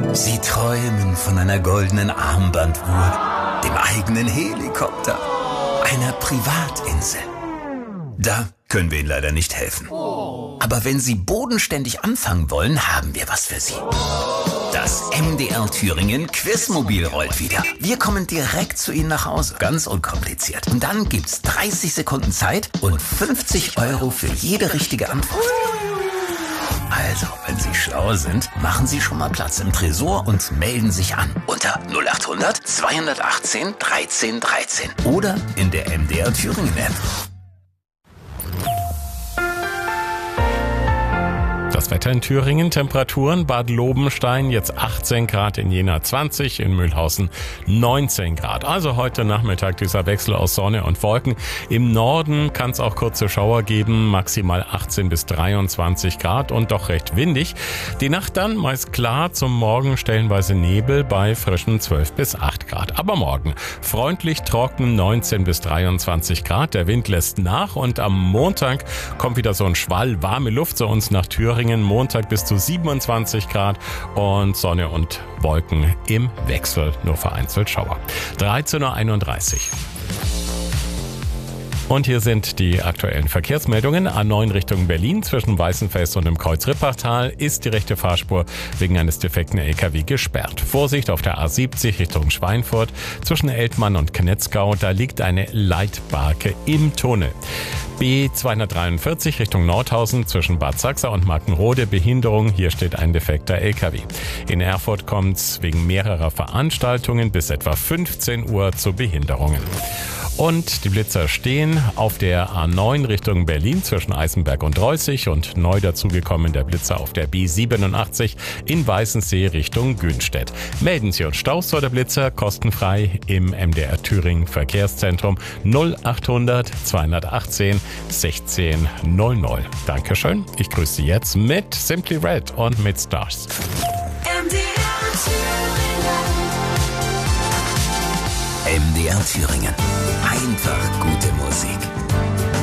Sie träumen von einer goldenen Armbanduhr, dem eigenen Helikopter, einer Privatinsel. Da können wir Ihnen leider nicht helfen. Aber wenn Sie bodenständig anfangen wollen, haben wir was für Sie. Das MDR Thüringen Quizmobil rollt wieder. Wir kommen direkt zu Ihnen nach Hause. Ganz unkompliziert. Und dann gibt's 30 Sekunden Zeit und 50 € für jede richtige Antwort. Also, wenn Sie schlau sind, machen Sie schon mal Platz im Tresor und melden sich an. Unter 0800 218 13 13. Oder in der MDR Thüringen App. Das Wetter in Thüringen, Temperaturen, Bad Lobenstein jetzt 18 Grad, in Jena 20, in Mühlhausen 19 Grad. Also heute Nachmittag dieser Wechsel aus Sonne und Wolken. Im Norden kann es auch kurze Schauer geben, maximal 18 bis 23 Grad und doch recht windig. Die Nacht dann meist klar, zum Morgen stellenweise Nebel bei frischen 12 bis 8 Grad. Aber morgen freundlich trocken 19 bis 23 Grad. Der Wind lässt nach und am Montag kommt wieder so ein Schwall warme Luft zu uns nach Thüringen. Montag bis zu 27 Grad und Sonne und Wolken im Wechsel, nur vereinzelt Schauer. 13:31 Uhr. Und hier sind die aktuellen Verkehrsmeldungen. A9 Richtung Berlin zwischen Weißenfels und dem Kreuz Rippachtal ist die rechte Fahrspur wegen eines defekten LKW gesperrt. Vorsicht auf der A70 Richtung Schweinfurt zwischen Eltmann und Knetzgau, da liegt eine Leitbarke im Tunnel. B243 Richtung Nordhausen zwischen Bad Sachsa und Markenrode Behinderung, hier steht ein defekter LKW. In Erfurt kommt es wegen mehrerer Veranstaltungen bis etwa 15 Uhr zu Behinderungen. Und die Blitzer stehen auf der A9 Richtung Berlin zwischen Eisenberg und Reußig und neu dazugekommen der Blitzer auf der B87 in Weißensee Richtung Günstedt. Melden Sie uns Staus oder Blitzer kostenfrei im MDR Thüringen Verkehrszentrum 0800 218 1600. Dankeschön. Ich grüße Sie jetzt mit Simply Red und mit Stars. MDR Thüringen. Einfach gute Musik.